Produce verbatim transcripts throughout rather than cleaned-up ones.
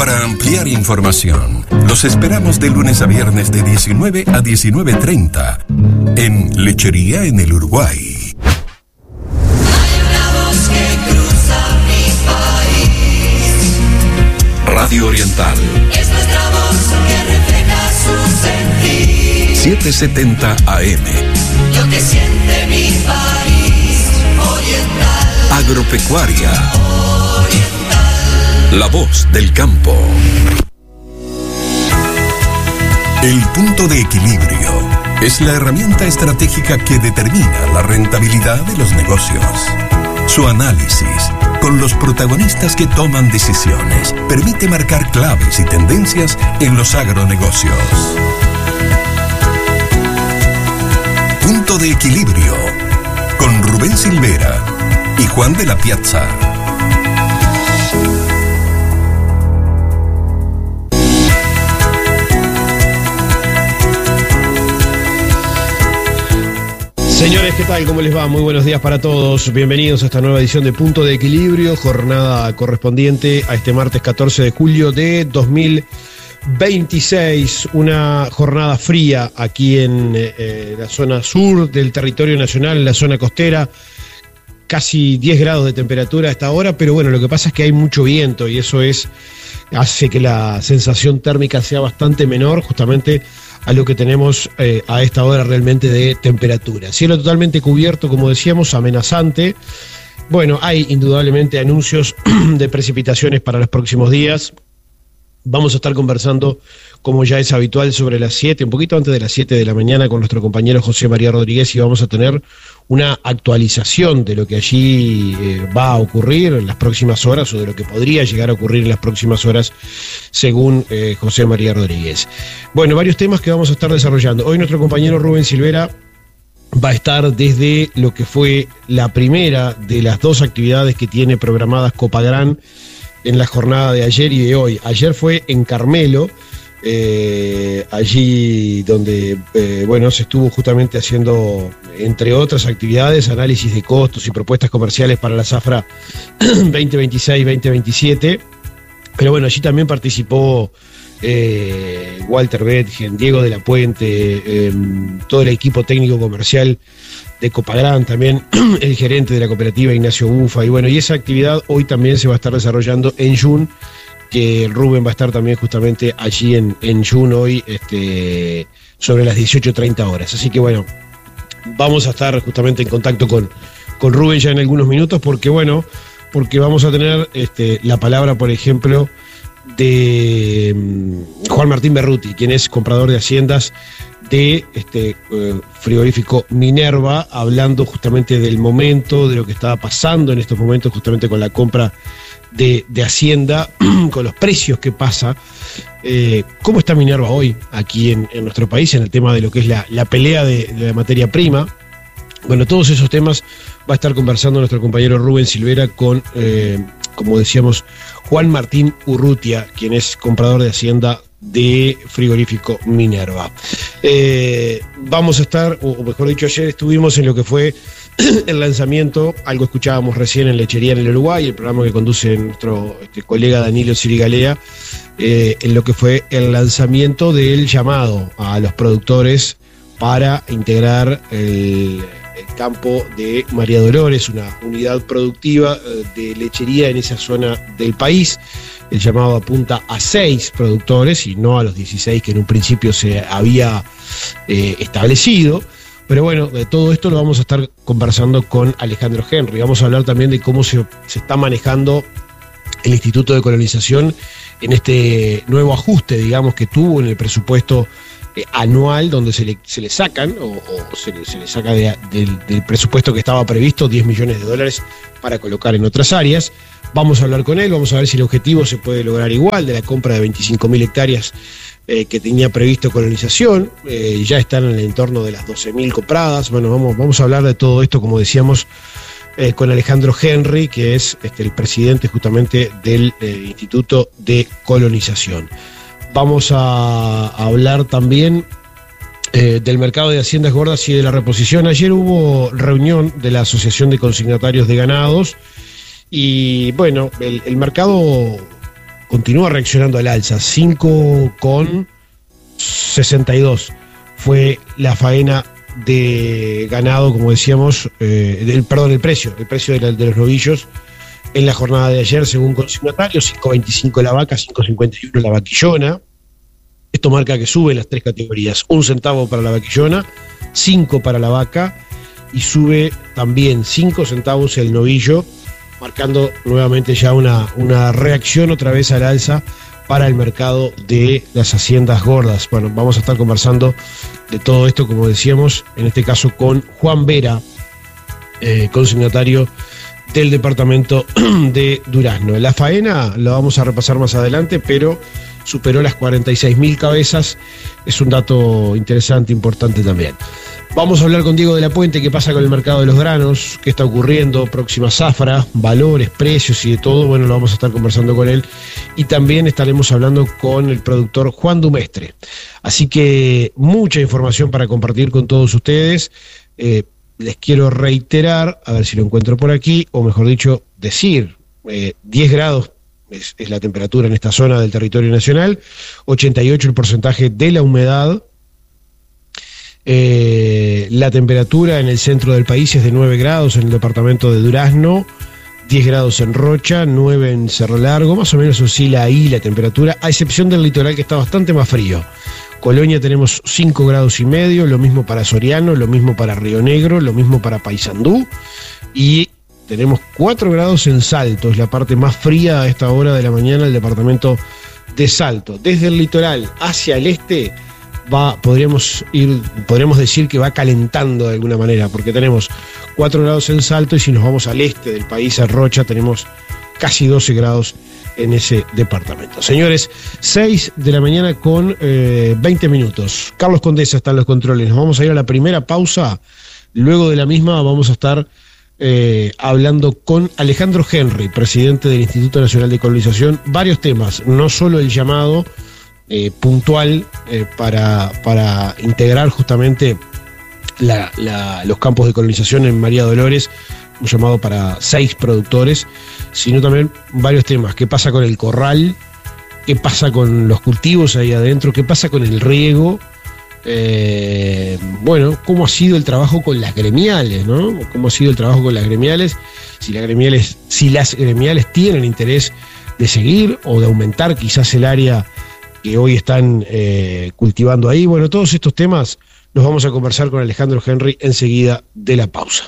Para ampliar información, los esperamos de lunes a viernes de diecinueve a diecinueve treinta en Lechería en el Uruguay. Hay una voz que cruza mi país. Radio Oriental. Es nuestra voz que refleja su sentir. setecientos setenta A M. Lo que siente mi país. Oriental. Agropecuaria. Oriental. La voz del campo. El punto de equilibrio es la herramienta estratégica que determina la rentabilidad de los negocios. Su análisis, con los protagonistas que toman decisiones, permite marcar claves y tendencias en los agronegocios. Punto de equilibrio, con Rubén Silvera y Juan de la Piazza. Señores, ¿qué tal? ¿Cómo les va? Muy buenos días para todos. Bienvenidos a esta nueva edición de Punto de Equilibrio, jornada correspondiente a este martes catorce de julio de dos mil veintiséis. Una jornada fría aquí en eh, la zona sur del territorio nacional, en la zona costera. Casi diez grados de temperatura a esta hora, pero bueno, lo que pasa es que hay mucho viento y eso es hace que la sensación térmica sea bastante menor, justamente a lo que tenemos eh, a esta hora realmente de temperatura. Cielo totalmente cubierto, como decíamos, amenazante. Bueno, hay indudablemente anuncios de precipitaciones para los próximos días. Vamos a estar conversando, como ya es habitual, sobre las siete, un poquito antes de las siete de la mañana, con nuestro compañero José María Rodríguez, y vamos a tener una actualización de lo que allí eh, va a ocurrir en las próximas horas, o de lo que podría llegar a ocurrir en las próximas horas, según eh, José María Rodríguez. Bueno, varios temas que vamos a estar desarrollando. Hoy nuestro compañero Rubén Silvera va a estar desde lo que fue la primera de las dos actividades que tiene programadas Copagran en la jornada de ayer y de hoy. Ayer fue en Carmelo, eh, allí donde eh, bueno, se estuvo justamente haciendo, entre otras actividades, análisis de costos y propuestas comerciales para la zafra veinte veintiséis veinte veintisiete. Pero bueno, allí también participó eh, Walter Betgen, Diego de la Puente, eh, todo el equipo técnico comercial de Copagran, también el gerente de la cooperativa Ignacio Bufa, y bueno, y esa actividad hoy también se va a estar desarrollando en Jun, que Rubén va a estar también justamente allí en, en Jun hoy, este, sobre las dieciocho treinta horas. Así que bueno, vamos a estar justamente en contacto con, con Rubén ya en algunos minutos, porque bueno, porque vamos a tener este, la palabra, por ejemplo, de um, Juan Martín Berruti, quien es comprador de haciendas de este eh, frigorífico Minerva, hablando justamente del momento, de lo que estaba pasando en estos momentos, justamente con la compra de, de Hacienda, con los precios que pasa. Eh, ¿Cómo está Minerva hoy aquí en, en nuestro país, en el tema de lo que es la, la pelea de, de la materia prima? Bueno, todos esos temas va a estar conversando nuestro compañero Rubén Silvera con, eh, como decíamos, Juan Martín Urrutia, quien es comprador de Hacienda de frigorífico Minerva. Eh, vamos a estar, o mejor dicho, ayer estuvimos en lo que fue el lanzamiento, algo escuchábamos recién en Lechería en el Uruguay, el programa que conduce nuestro este, colega Danilo Sirigalea, eh, en lo que fue el lanzamiento del llamado a los productores para integrar el, el campo de María Dolores, una unidad productiva eh, de lechería en esa zona del país. El llamado apunta a seis productores y no a los dieciséis que en un principio se había eh, establecido. Pero bueno, de todo esto lo vamos a estar conversando con Alejandro Henry. Vamos a hablar también de cómo se, se está manejando el Instituto de Colonización en este nuevo ajuste, digamos, que tuvo en el presupuesto eh, anual, donde se le, se le sacan, o, o se, le, se le saca de, de, del presupuesto que estaba previsto, diez millones de dólares para colocar en otras áreas. Vamos a hablar con él, vamos a ver si el objetivo se puede lograr igual, de la compra de veinticinco mil hectáreas eh, que tenía previsto colonización. Eh, ya están en el entorno de las doce mil compradas. Bueno, vamos, vamos a hablar de todo esto, como decíamos, eh, con Alejandro Henry, que es este, el presidente justamente del eh, Instituto de Colonización. Vamos a, a hablar también eh, del mercado de haciendas gordas y de la reposición. Ayer hubo reunión de la Asociación de Consignatarios de Ganados. Y bueno, el, el mercado continúa reaccionando al alza, cinco con sesenta y dos fue la faena de ganado, como decíamos, eh, del, perdón, el precio, el precio de, la, de los novillos en la jornada de ayer, según consignatario, cinco veinticinco la vaca, cinco cincuenta y uno la vaquillona. Esto marca que sube las tres categorías, un centavo para la vaquillona, cinco para la vaca, y sube también cinco centavos el novillo, marcando nuevamente ya una, una reacción otra vez al alza para el mercado de las haciendas gordas. Bueno, vamos a estar conversando de todo esto, como decíamos, en este caso con Juan Vera, eh, consignatario del departamento de Durazno. La faena la vamos a repasar más adelante, pero superó las cuarenta y seis mil cabezas, es un dato interesante, importante también. Vamos a hablar con Diego de la Puente, qué pasa con el mercado de los granos, qué está ocurriendo, próxima zafra, valores, precios y de todo. Bueno, lo vamos a estar conversando con él. Y también estaremos hablando con el productor Juan Dumestre. Así que mucha información para compartir con todos ustedes. Eh, les quiero reiterar, a ver si lo encuentro por aquí, o mejor dicho, decir, eh, diez grados es, es la temperatura en esta zona del territorio nacional, ochenta y ocho el porcentaje de la humedad. Eh, la temperatura en el centro del país es de nueve grados en el departamento de Durazno, diez grados en Rocha, nueve en Cerro Largo, más o menos oscila ahí la temperatura, a excepción del litoral que está bastante más frío. Colonia tenemos cinco grados y medio, lo mismo para Soriano, lo mismo para Río Negro, lo mismo para Paysandú, y tenemos cuatro grados en Salto, es la parte más fría a esta hora de la mañana del departamento de Salto. Desde el litoral hacia el este va, podríamos ir, podríamos decir que va calentando de alguna manera, porque tenemos cuatro grados en Salto, y si nos vamos al este del país, a Rocha, tenemos casi doce grados en ese departamento. Señores, seis de la mañana con eh, veinte minutos. Carlos Condesa está en los controles. Nos vamos a ir a la primera pausa. Luego de la misma vamos a estar eh, hablando con Alejandro Henry, presidente del Instituto Nacional de Colonización. Varios temas, no solo el llamado eh, puntual eh, para, para integrar justamente la, la, los campos de colonización en María Dolores, un llamado para seis productores, sino también varios temas. ¿Qué pasa con el corral? ¿Qué pasa con los cultivos ahí adentro? ¿Qué pasa con el riego? Eh, bueno, ¿cómo ha sido el trabajo con las gremiales, ¿no? ¿Cómo ha sido el trabajo con las gremiales? Si las gremiales, si las gremiales tienen interés de seguir o de aumentar quizás el área que hoy están eh, cultivando ahí. Bueno, todos estos temas los vamos a conversar con Alejandro Henry enseguida de la pausa.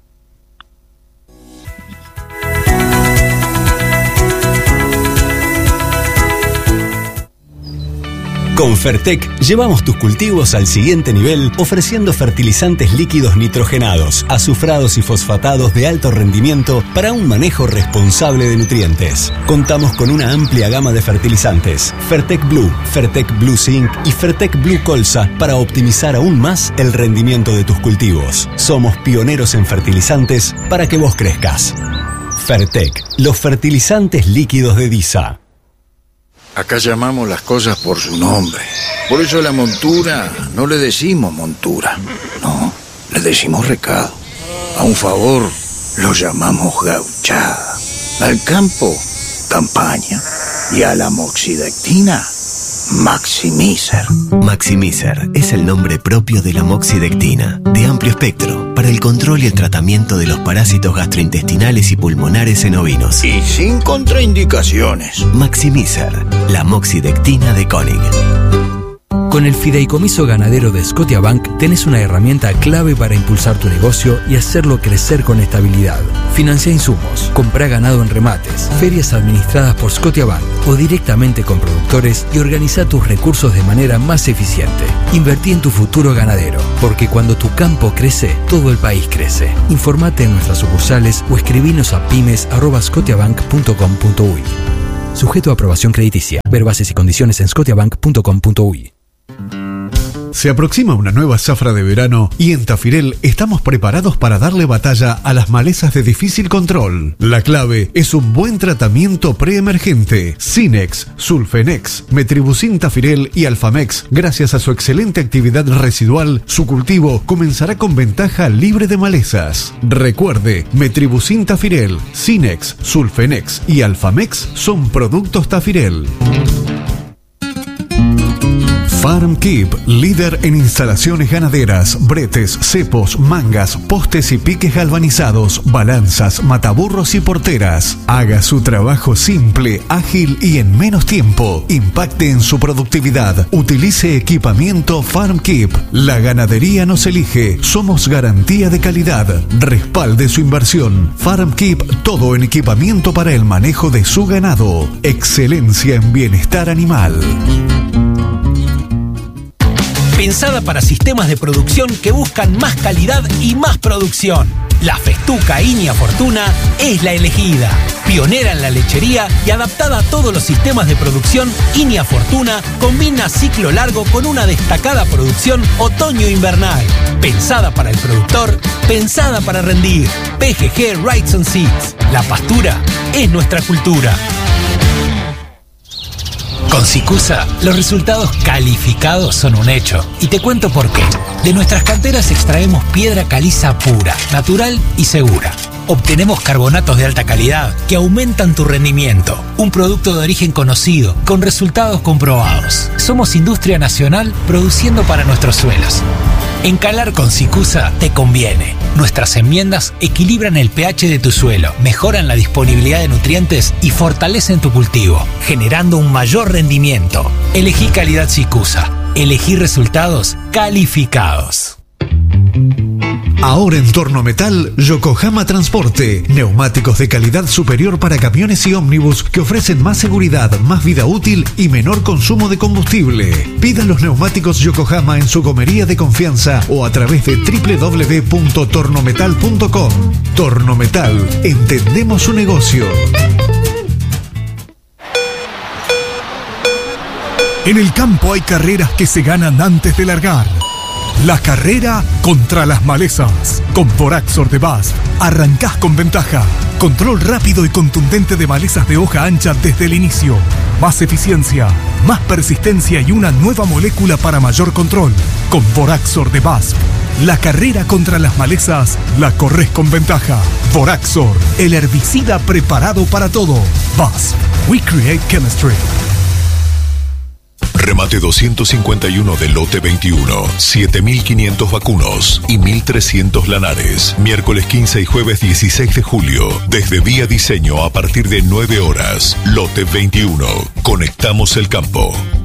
Con Fertec llevamos tus cultivos al siguiente nivel ofreciendo fertilizantes líquidos nitrogenados, azufrados y fosfatados de alto rendimiento para un manejo responsable de nutrientes. Contamos con una amplia gama de fertilizantes, Fertec Blue, Fertec Blue Zinc y Fertec Blue Colza para optimizar aún más el rendimiento de tus cultivos. Somos pioneros en fertilizantes para que vos crezcas. Fertec, los fertilizantes líquidos de DISA. Acá llamamos las cosas por su nombre. Por eso a la montura no le decimos montura, no, le decimos recado. A un favor lo llamamos gauchada. Al campo, campaña. Y a la moxidectina, Maximizer. Maximizer es el nombre propio de la moxidectina, de amplio espectro, para el control y el tratamiento de los parásitos gastrointestinales y pulmonares en ovinos. Y sin contraindicaciones. Maximizer, la moxidectina de Koenig. Con el Fideicomiso Ganadero de Scotiabank tenés una herramienta clave para impulsar tu negocio y hacerlo crecer con estabilidad. Financia insumos, comprá ganado en remates, ferias administradas por Scotiabank o directamente con productores y organiza tus recursos de manera más eficiente. Invertí en tu futuro ganadero, porque cuando tu campo crece, todo el país crece. Informate en nuestras sucursales o escribinos a pymes arroba scotiabank punto com punto uy. Sujeto a aprobación crediticia. Ver bases y condiciones en scotiabank punto com punto uy. Se aproxima una nueva zafra de verano y en Tafirel estamos preparados para darle batalla a las malezas de difícil control. La clave es un buen tratamiento preemergente. Sinex, Sulfenex, Metribuzin Tafirel y Alfamex. Gracias a su excelente actividad residual, su cultivo comenzará con ventaja libre de malezas. Recuerde, Metribuzin Tafirel, Sinex, Sulfenex y Alfamex son productos Tafirel. FarmKeep, líder en instalaciones ganaderas, bretes, cepos, mangas, postes y piques galvanizados, balanzas, mataburros y porteras. Haga su trabajo simple, ágil y en menos tiempo. Impacte en su productividad. Utilice equipamiento FarmKeep. La ganadería nos elige. Somos garantía de calidad. Respalde su inversión. FarmKeep, todo en equipamiento para el manejo de su ganado. Excelencia en bienestar animal. Pensada para sistemas de producción que buscan más calidad y más producción. La Festuca Inia Fortuna es la elegida. Pionera en la lechería y adaptada a todos los sistemas de producción, Inia Fortuna combina ciclo largo con una destacada producción otoño-invernal. Pensada para el productor, pensada para rendir. P G G Rights and Seeds. La pastura es nuestra cultura. Con Sicusa, los resultados calificados son un hecho. Y te cuento por qué. De nuestras canteras extraemos piedra caliza pura, natural y segura. Obtenemos carbonatos de alta calidad que aumentan tu rendimiento. Un producto de origen conocido, con resultados comprobados. Somos industria nacional produciendo para nuestros suelos. Encalar con Sicusa te conviene. Nuestras enmiendas equilibran el pH de tu suelo, mejoran la disponibilidad de nutrientes y fortalecen tu cultivo, generando un mayor rendimiento. Elegí calidad Sicusa. Elegí resultados calificados. Ahora en Tornometal, Yokohama Transporte. Neumáticos de calidad superior para camiones y ómnibus que ofrecen más seguridad, más vida útil y menor consumo de combustible. Pida los neumáticos Yokohama en su gomería de confianza o a través de doble u doble u doble u punto tornometal punto com. Tornometal, entendemos su negocio. En el campo hay carreras que se ganan antes de largar. La carrera contra las malezas. Con Boraxor de B A S F arrancás con ventaja. Control rápido y contundente de malezas de hoja ancha desde el inicio. Más eficiencia, más persistencia y una nueva molécula para mayor control. Con Boraxor de B A S F. La carrera contra las malezas la corres con ventaja. Boraxor, el herbicida preparado para todo. B A S F. We create chemistry. Remate doscientos cincuenta y uno del lote veintiuno, siete mil quinientos vacunos y mil trescientos lanares. Miércoles quince y jueves dieciséis de julio. Desde Vía Diseño a partir de nueve horas. Lote veintiuno. Conectamos el campo.